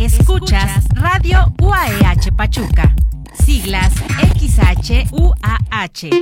Escuchas Radio UAEH Pachuca, siglas XHUAH,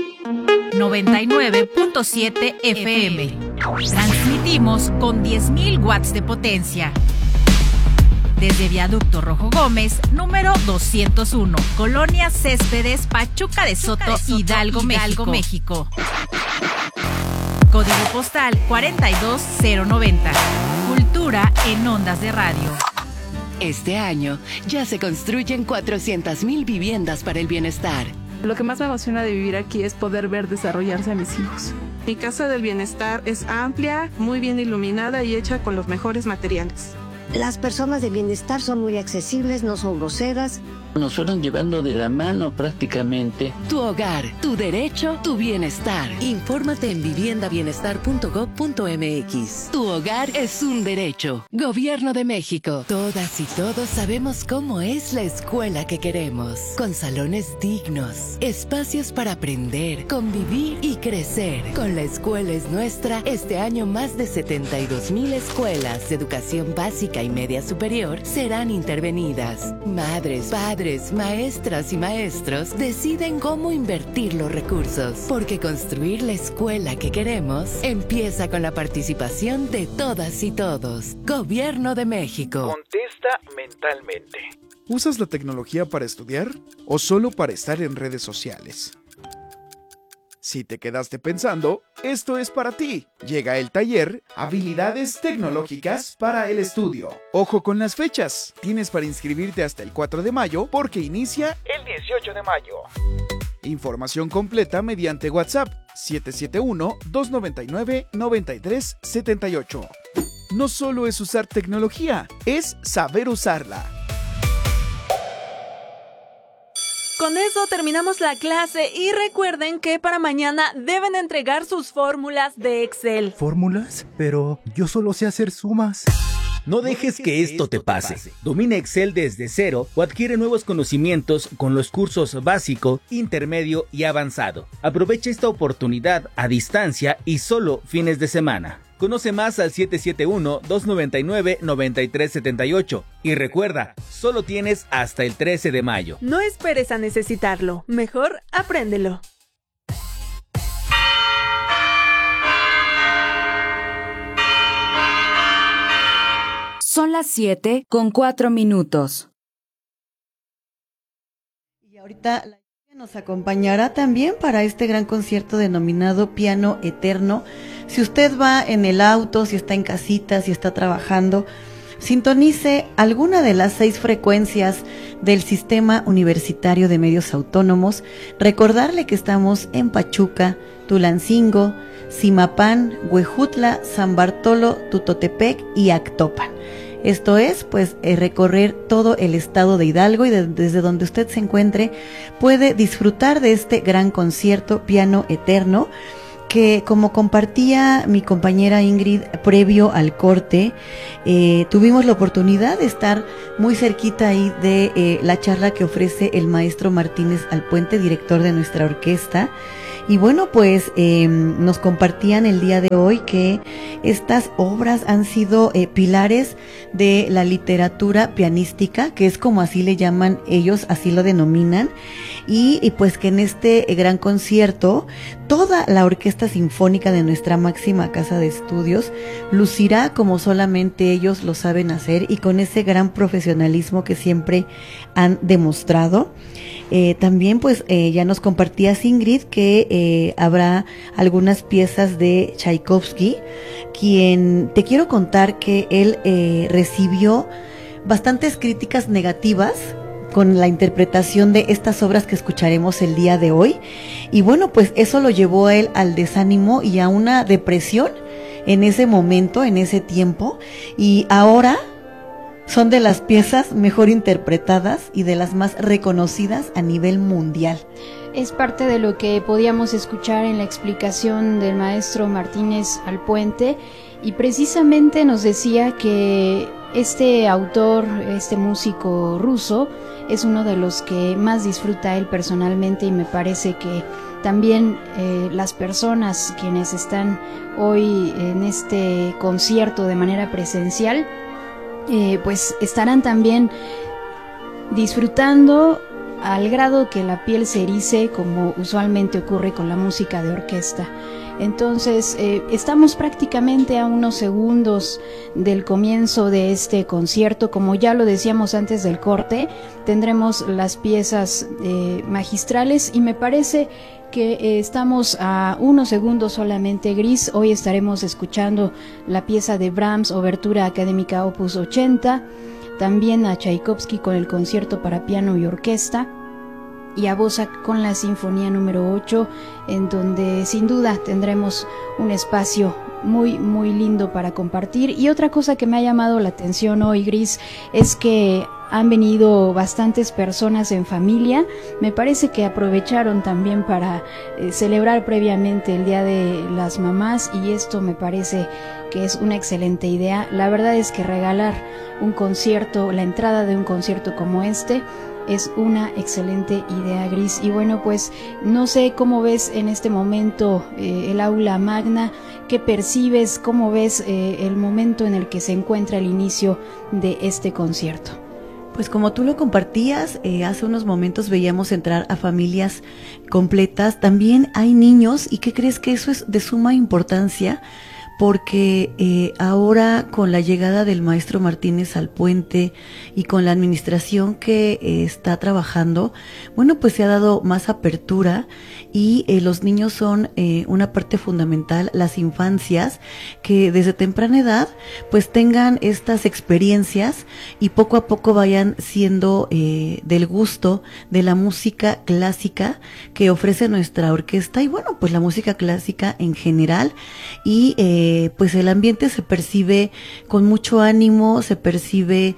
99.7 FM. Transmitimos con 10.000 watts de potencia. Desde Viaducto Rojo Gómez, número 201, Colonia Céspedes, Pachuca de Soto, Hidalgo, México. Código postal 42090. Cultura en ondas de radio. Este año ya se construyen 400,000 viviendas para el bienestar. Lo que más me emociona de vivir aquí es poder ver desarrollarse a mis hijos. Mi casa del bienestar es amplia, muy bien iluminada y hecha con los mejores materiales. Las personas de bienestar son muy accesibles, no son groseras. Nos fueron llevando de la mano prácticamente. Tu hogar, tu derecho, tu bienestar. Infórmate en viviendabienestar.gov.mx. Tu hogar es un derecho. Gobierno de México. Todas y todos sabemos cómo es la escuela que queremos. Con salones dignos, espacios para aprender, convivir y crecer. Con La Escuela es Nuestra, este año más de 72,000 escuelas de educación básica y media superior serán intervenidas. Madres, padres, maestras y maestros deciden cómo invertir los recursos, porque construir la escuela que queremos empieza con la participación de todas y todos. Gobierno de México. Contesta mentalmente. ¿Usas la tecnología para estudiar o solo para estar en redes sociales? Si te quedaste pensando, esto es para ti. Llega el taller Habilidades Tecnológicas para el Estudio. Ojo con las fechas. Tienes para inscribirte hasta el 4 de mayo porque inicia el 18 de mayo. Información completa mediante WhatsApp 771-299-9378. No solo es usar tecnología, es saber usarla. Con eso terminamos la clase y recuerden que para mañana deben entregar sus fórmulas de Excel. ¿Fórmulas? Pero yo solo sé hacer sumas. No dejes que esto te pase. Domina Excel desde cero o adquiere nuevos conocimientos con los cursos básico, intermedio y avanzado. Aprovecha esta oportunidad a distancia y solo fines de semana. Conoce más al 771-299-9378. Y recuerda, solo tienes hasta el 13 de mayo. No esperes a necesitarlo, mejor apréndelo. Son las 7:04. Y ahorita la nos acompañará también para este gran concierto denominado Piano Eterno. Si usted va en el auto, si está en casita, si está trabajando, sintonice alguna de las 6 frecuencias del Sistema Universitario de Medios Autónomos. Recordarle que estamos en Pachuca, Tulancingo, Zimapán, Huejutla, San Bartolo, Tutotepec y Actopan. Esto es, pues, recorrer todo el estado de Hidalgo y desde donde usted se encuentre puede disfrutar de este gran concierto Piano Eterno, que como compartía mi compañera Ingrid previo al corte, tuvimos la oportunidad de estar muy cerquita ahí de la charla que ofrece el maestro Martínez Alpuente, director de nuestra orquesta. Y bueno, pues nos compartían el día de hoy que estas obras han sido pilares de la literatura pianística, que es como así le llaman ellos, así lo denominan, y pues que en este gran concierto toda la orquesta sinfónica de nuestra máxima casa de estudios lucirá como solamente ellos lo saben hacer y con ese gran profesionalismo que siempre han demostrado. También pues ya nos compartía Ingrid que habrá algunas piezas de Tchaikovsky, quien te quiero contar que él recibió bastantes críticas negativas con la interpretación de estas obras que escucharemos el día de hoy, y bueno, pues eso lo llevó a él al desánimo y a una depresión en ese momento, en ese tiempo, y ahora son de las piezas mejor interpretadas y de las más reconocidas a nivel mundial. Es parte de lo que podíamos escuchar en la explicación del maestro Martínez Alpuente, y precisamente nos decía que este autor, este músico ruso, es uno de los que más disfruta él personalmente, y me parece que también las personas quienes están hoy en este concierto de manera presencial pues estarán también disfrutando al grado que la piel se erice, como usualmente ocurre con la música de orquesta. Entonces, estamos prácticamente a unos segundos del comienzo de este concierto. Como ya lo decíamos antes del corte, tendremos las piezas magistrales y me parece que estamos a unos segundos solamente, Gris. Hoy estaremos escuchando la pieza de Brahms, Obertura Académica Opus 80, también a Tchaikovsky con el concierto para piano y orquesta, y a Dvořák con la Sinfonía número 8, en donde sin duda tendremos un espacio muy muy lindo para compartir. Y otra cosa que me ha llamado la atención hoy, Gris, es que han venido bastantes personas en familia. Me parece que aprovecharon también para celebrar previamente el Día de las Mamás, y esto me parece que es una excelente idea. La verdad es que regalar un concierto, la entrada de un concierto como este, es una excelente idea, Gris. Y bueno, pues no sé cómo ves en este momento el aula magna, qué percibes, cómo ves el momento en el que se encuentra el inicio de este concierto. Pues como tú lo compartías, hace unos momentos veíamos entrar a familias completas, también hay niños, y ¿qué crees? Que eso es de suma importancia, porque ahora con la llegada del maestro Martínez al puente y con la administración que está trabajando, bueno, pues se ha dado más apertura, y los niños son una parte fundamental, las infancias, que desde temprana edad pues tengan estas experiencias y poco a poco vayan siendo del gusto de la música clásica que ofrece nuestra orquesta, y bueno, pues la música clásica en general. Y pues el ambiente se percibe con mucho ánimo, se percibe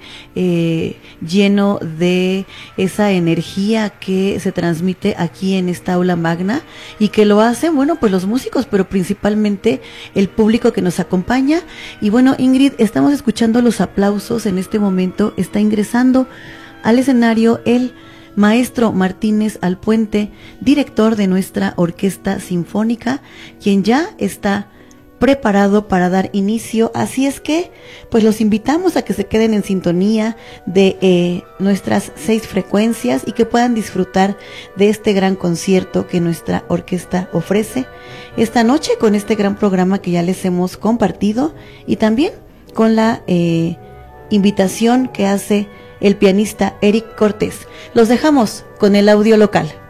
lleno de esa energía que se transmite aquí en esta aula magna, y que lo hacen, bueno, pues los músicos, pero principalmente el público que nos acompaña. Y bueno, Ingrid, estamos escuchando los aplausos en este momento. Está ingresando al escenario el maestro Martínez Alpuente, director de nuestra orquesta sinfónica, quien ya está preparado para dar inicio. Así es que pues los invitamos a que se queden en sintonía de nuestras 6 frecuencias y que puedan disfrutar de este gran concierto que nuestra orquesta ofrece esta noche, con este gran programa que ya les hemos compartido, y también con la invitación que hace el pianista Eric Cortés. Los dejamos con el audio local.